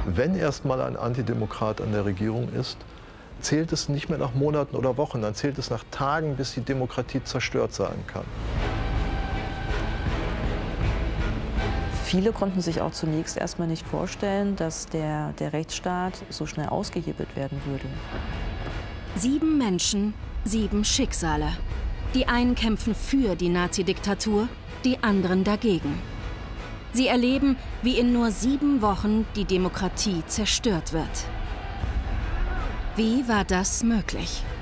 Wenn erstmal ein Antidemokrat an der Regierung ist, zählt es nicht mehr nach Monaten oder Wochen, dann zählt es nach Tagen, bis die Demokratie zerstört sein kann. Viele konnten sich auch zunächst erstmal nicht vorstellen, dass der Rechtsstaat so schnell ausgehebelt werden würde. 7 Menschen, 7 Schicksale. Die einen kämpfen für die Nazi-Diktatur, die anderen dagegen. Sie erleben, wie in nur 7 Wochen die Demokratie zerstört wird. Wie war das möglich?